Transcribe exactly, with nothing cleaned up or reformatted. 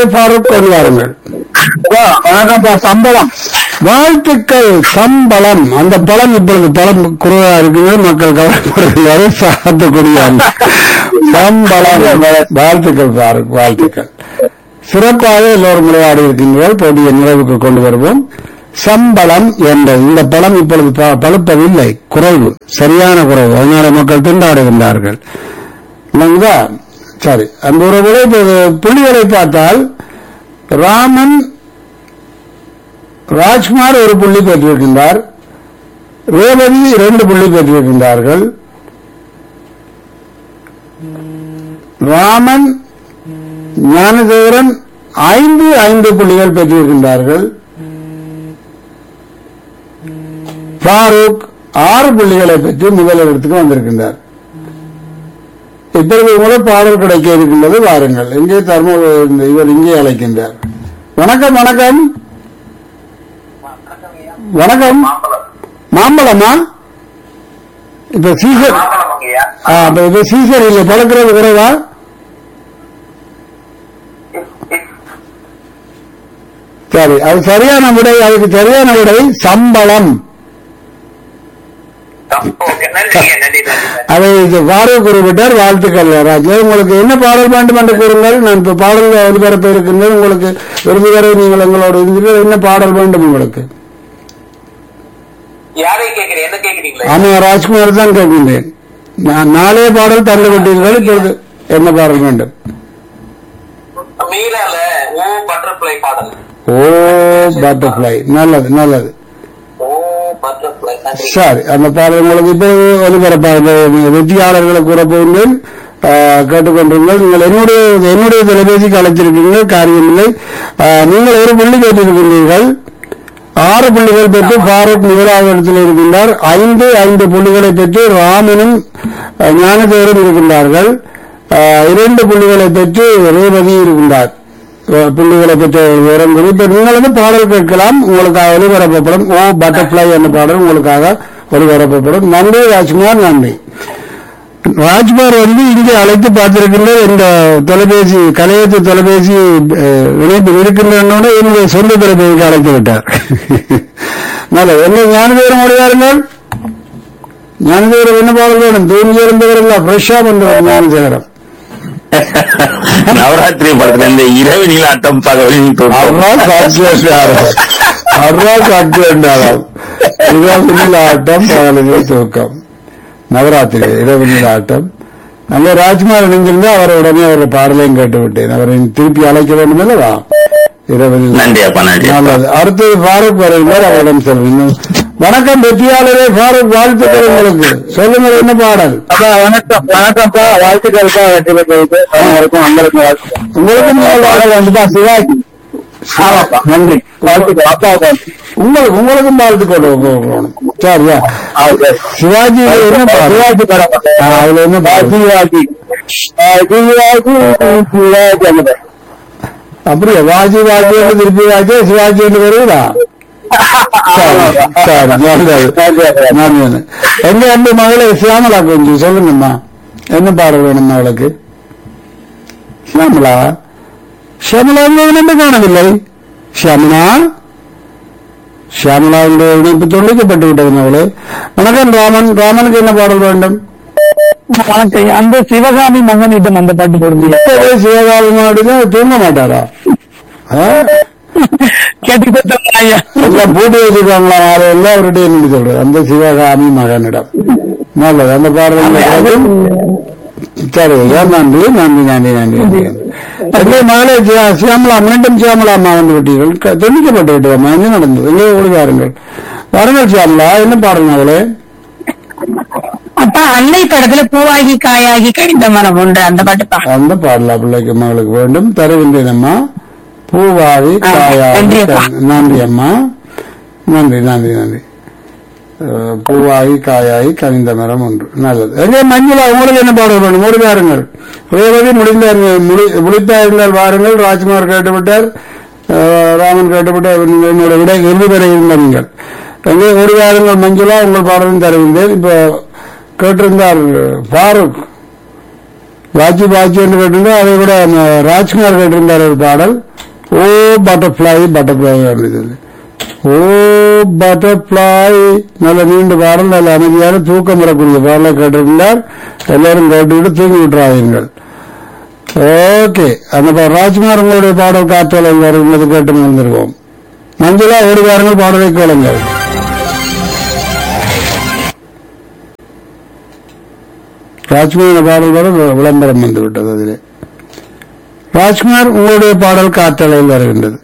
ஃபாரூக் கொண்டு வாருங்கள். சம்பளம். வாழ்த்துக்கள். சம்பளம். அந்த பழம் இப்பொழுது பழம் குறைவா இருக்குது, மக்கள் கவலைப்படுகிறார்கள். சாத்தக்கூடிய சம்பளம். வாழ்த்துக்கள் ஃபாரூக், வாழ்த்துக்கள். சிறப்பாக எல்லோரும் விளையாடி இருக்கின்றீர்கள். போட்டியை நிறைவுக்கு கொண்டு வருவோம். சம்பளம் என்ற இந்த பழம் இப்பொழுது பழுப்பதில்லை, குறைவு, சரியான குறைவு. அதனால மக்கள் திண்டாடுகின்றார்கள். சரி, அந்த ஒரு விலை புள்ளிகளை பார்த்தால் ராமன் ராஜ்குமார் ஒரு புள்ளி பெற்றிருக்கின்றார், ரேவதி இரண்டு புள்ளி பெற்றிருக்கின்றார்கள். ராமன் ஞானதேவரன் ஐந்து ஐந்து புள்ளிகள் பெற்றிருக்கின்றார்கள். ஃபாரூக் ஆறு புள்ளிகளை பெற்று முதலிடத்துக்கு வந்திருக்கின்றார். இப்பொழுது முதல் பாடல் கிடைக்க இருக்கின்றது. வாருங்கள். இங்கே தர்ம இவர் இங்கே அழைக்கின்றார். வணக்கம். வணக்கம். வணக்கம். மாம்பழமா? இப்ப சீசர் இப்ப சீசர் இல்லை, பழக்கிறது குறைவா? சரி, அது சரியான விடை. அதுக்கு சரியான விடை சம்பளம். அதை பாடல் குறிப்பிட்டார். வாழ்த்துக்கள் ராஜா. உங்களுக்கு என்ன பாடல் வேண்டும் என்று கூறுங்கள். நான் இப்ப பாடல் ஒலிபரப்ப இருக்கின்றேன். உங்களுக்கு விரும்புகிற நீங்கள் எங்களோட இருந்தீர்கள். என்ன பாடல் வேண்டும் உங்களுக்கு? ஆமா, ராஜ்குமார் தான் கேட்கின்றேன். நான் நாளே பாடல் தந்து விட்டீர்கள். இப்பொழுது என்ன பாடல் வேண்டும்? ஓ பட்டர்ஃபிளை. நல்லது, நல்லது. சரி, அந்த பாடல் உங்களுக்கு இப்போ ஒலிபரப்பாக வெற்றியாளர்களை கூற போகின்றேன். கேட்டுக்கொண்டிருங்கள். நீங்கள் என்னுடைய என்னுடைய தொலைபேசிக்கு அழைத்திருக்கீர்கள், காரியமில்லை. நீங்கள் ஒரு புள்ளி பெற்றிருக்கின்றீர்கள். ஆறு புள்ளிகள் பெற்று ஃபாரூக் முதலாவது இடத்தில் இருக்கின்றார். ஐந்து ஐந்து புள்ளிகளை பெற்று ராமனும் ஞானதேவரும் இருக்கின்றார்கள். இரண்டு புள்ளிகளை பெற்று ரேவதி இருக்கின்றார். புள்ளிகளை பெற்ற விவரம் குறித்து நீங்கள் வந்து பாடல் கேட்கலாம். உங்களுக்காக ஒளிபரப்பப்படும். ஓ பட்டர்ஃபிளை என்ற பாடல் உங்களுக்காக ஒளிபரப்பப்படும். நன்றி ராஜ்குமார், நன்றி. ராஜ்குமார் வந்து இங்கே அழைத்து பார்த்திருக்கின்ற இந்த தொலைபேசி கலையத்து தொலைபேசி இணைப்பு இருக்கின்றன என்னுடைய சொந்த தொலைபேசிக்கு அழைத்து விட்டார். நல்ல என்ன ஞானதேவரம் முடிவாருங்கள். ஞானதேவரம் என்ன பாடல் வேணும்? தூங்கி இருந்தவர்கள் ஃப்ரெஷ்ஷா பண்றார் ஞானதேவரம். நவராத்திரி படத்துல இந்த இரவு நீலாட்டம் பகவலின் இரவு நீலாட்டம் பகலில் தூக்கம். நவராத்திரி இரவு நீலாட்டம். அங்கே ராஜ்குமார் இணைந்திருந்து அவரை உடனே அவரை பாடலையும் கேட்டு விட்டேன். அவரை திருப்பி அழைக்க வேண்டும் அல்லவா? இரவு நல்லது. அடுத்தது ஃபாரூக் வருகிறார், அவரிடம் சொல்லுங்க. வணக்கம் வெற்றியாளரே ஃபாரூக், வாழ்த்துக்கள் உங்களுக்கு. சொல்லுங்கள் என்ன பாடல்? வணக்கம். வணக்கம்ப்பா, வாழ்த்துக்கள்ப்பா. வெற்றி பெற்றது உங்களுக்கும் பாடல் வந்துப்பா. சிவாஜி. நன்றி, வாழ்த்துக்கள். அப்பா உங்களுக்கு உங்களுக்கும் வாழ்த்துக்கள். சரியா? சிவாஜி என்ன சிவாஜி படம்? அதுல என்ன சிவாஜி சிவாஜி சிவாஜி அப்படியா? வாஜி வாஜி திருப்பி வாஜி சிவாஜி என்று வருவதா? எங்க அன்பு மகளை சியாமலா கொஞ்சம் சொல்லுங்கம்மா, என்ன பாடல் வேணும் மகளுக்கு? சியாமலா ஷியாமலா என்ன காணவில்லை? ஷியாமலா ஷியாமலாவுடைய இணைப்பு துண்டிக்கப்பட்டு விட்டது மகளே. வணக்கம் ராமன். ராமனுக்கு என்ன பாடல் வேண்டும்? அந்த சிவகாமி மகனிடம் அந்த பாட்டு போடுங்க. சிவகாமி மகனிடம் தூங்க மாட்டாரா? எல்லாம் போட்டு வச்சிருக்காங்களா? எல்லாம் அவருடைய என்ன சொல்றது? அந்த சிவகாமி மகனிடம். நல்லது, அந்த பாடல். சரி, நன்றி நன்றி நன்றி நன்றி. எங்கே மகளே சியாமலா, மீண்டும் சியாமலா அம்மா வந்து விட்டீர்கள், துண்டிக்கப்பட்டு விட்டோம்மா. என்ன நடந்தது? எங்கே ஓடுவாருங்கள். வாருங்கள் சியாமலா, என்ன பாடல் மகளே? அப்பா அன்னை படத்துல பூவாகி காயாகி கடிந்த மரம் உண்டு, அந்த பாட்டுப்பா. அந்த பாடலா பிள்ளைக்கு மகளுக்கு வேண்டும், தருகின்றேன் அம்மா. பூவாகி காயாகி. நன்றி அம்மா, நன்றி நன்றி நன்றி. பூவாகி காயாகி கனிந்த மரம் ஒன்று. நல்லது. எங்கே மஞ்சுளா, உங்களுக்கு என்ன பாடல் வேண்டும்? முடிவாருங்கள். ரேவதி முடிந்த முடித்தா இருந்தால் வாருங்கள். ராஜ்குமார் கேட்டுவிட்டார், ராமன் கேட்டுவிட்டார். என்னோட விட இறுதி வரை இருந்தீங்கள். எங்கே ஓடிவாருங்கள் மஞ்சுளா, உங்கள் பாடலும் தருகின்றேன். இப்போ கேட்டிருந்தார் ஃபாரூக் வாஜி வாஜி என்று கேட்டிருந்தார். அதை கூட ராஜ்குமார் கேட்டிருந்தார் ஒரு பாடல். ஓ பட்டர்ஃபிளை பட்டர்ஃபிளை அப்படிது. ஓ பட்டர்ஃபிளை நல்ல நீண்ட பாடல், நல்ல அமைதியான தூக்கம் வரக்கூடிய பாடலை கேட்டிருந்தார். எல்லாரும் கேட்டுவிட்டு தூங்கி விட்டுறாதீர்கள். ஓகே, அந்த ராஜ்குமார் உங்களுடைய பாடல் காற்றலை வருகிறது கேட்டு வந்திருக்கோம். மஞ்சளா ஒரு வாரங்கள் பாடலை கேளுங்கள். ராஜ்குமார் பாடல் வர விளம்பரம் வந்துவிட்டது. அதிலே ராஜ்குமார் உங்களுடைய பாடல் காற்றலையில் வருகின்றது.